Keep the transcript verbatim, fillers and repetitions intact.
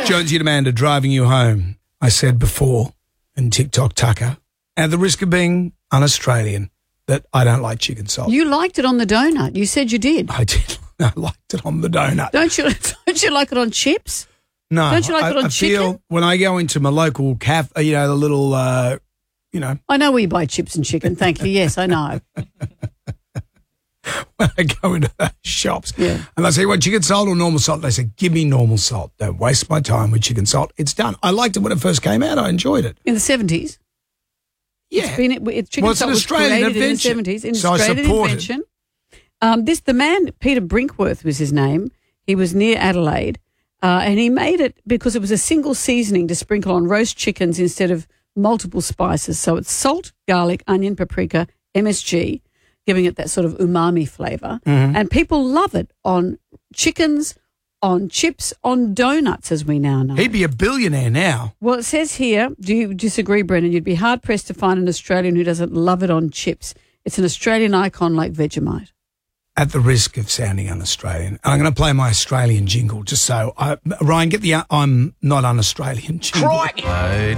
Jonesy and Amanda driving you home. I said before in TikTok Tucker, at the risk of being un-Australian, that I don't like chicken salt. You liked it on the donut. You said you did. I did. I liked it on the donut. Don't you? Don't you like it on chips? No. Don't you like I, it on I chicken? feel when I go into my local cafe, you know, the little, uh, you know. I know where you buy chips and chicken. Thank you. Yes, I know. When I go into those shops Yeah. and I say, what, chicken salt or normal salt? They say, give me normal salt. Don't waste my time with chicken salt. It's done. I liked it when it first came out. I enjoyed it. In the seventies? Yeah. It's been, it, chicken Well, it's salt an was Australian created in the invention. seventies. An So I Australian support it. invention. Um, this, the man, Peter Brinkworth was his name. He was near Adelaide. Uh, and he made it because it was a single seasoning to sprinkle on roast chickens instead of multiple spices. So it's salt, garlic, onion, paprika, M S G, giving it that sort of umami flavour. Mm-hmm. And people love it on chickens, on chips, on donuts, as we now know. He'd be a billionaire now. Well, it says here, do you disagree, Brendan? You'd be hard-pressed to find an Australian who doesn't love it on chips. It's an Australian icon like Vegemite. At the risk of sounding un-Australian, I'm going to play my Australian jingle just so I, Ryan, get the uh, I'm not un-Australian jingle. Crikey!